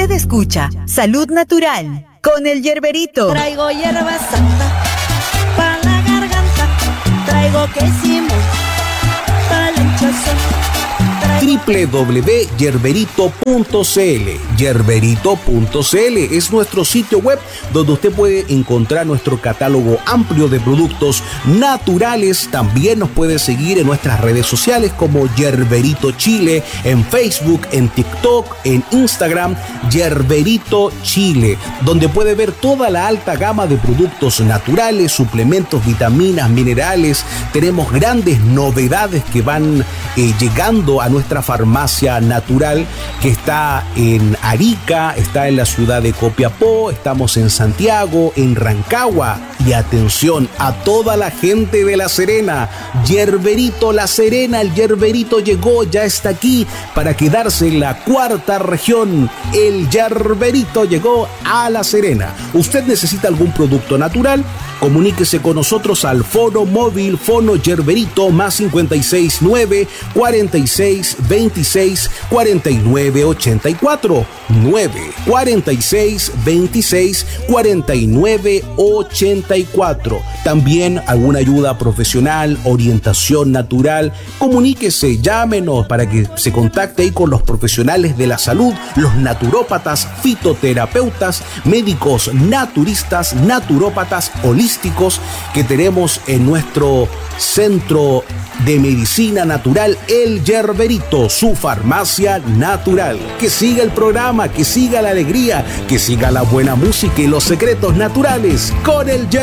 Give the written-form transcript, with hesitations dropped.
Usted escucha Salud Natural con el Yerberito. Traigo hierba santa para la garganta, traigo quesimo para la hinchazón. www.yerberito.cl. Yerberito.cl es nuestro sitio web donde usted puede encontrar nuestro catálogo amplio de productos naturales. También nos puede seguir en nuestras redes sociales como Yerberito Chile, en Facebook, en TikTok, en Instagram, Yerberito Chile, donde puede ver toda la alta gama de productos naturales, suplementos, vitaminas, minerales. Tenemos grandes novedades que van llegando a nuestra farmacia natural, que está en Arica, está en la ciudad de Copiapó, estamos en Santiago, en Rancagua. Y atención a toda la gente de La Serena, Yerberito La Serena, el Yerberito llegó, ya está aquí para quedarse en la cuarta región. El Yerberito llegó a La Serena. ¿Usted necesita algún producto natural? Comuníquese con nosotros al fono móvil Fono Yerberito más 569 46 26 49 84 9 46 26 49 84. También alguna ayuda profesional, orientación natural. Comuníquese, llámenos para que se contacte ahí con los profesionales de la salud, los naturópatas, fitoterapeutas, médicos naturistas, naturópatas holísticos que tenemos en nuestro centro de medicina natural, el Yerberito, su farmacia natural. Que siga el programa, que siga la alegría, que siga la buena música y los secretos naturales con el Yerberito.